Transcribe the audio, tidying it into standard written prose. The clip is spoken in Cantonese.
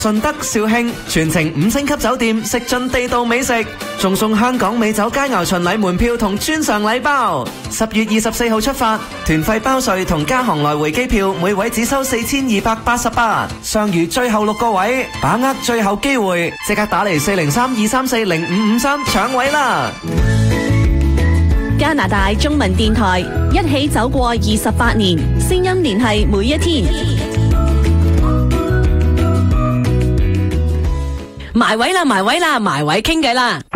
順德肇慶全程5星級酒店，食盡地道美食，仲送香港美酒佳肴巡禮門票同專上禮包。10月24號出發，團費包稅同加航來回機票，每位只收4288，尚餘最後6個位，把握最後機會，即刻打嚟403-234-0553搶位啦！ 加拿大中文電台一起走過28年，聲音聯繫每一天。埋位啦，埋位啦，埋位傾偈啦！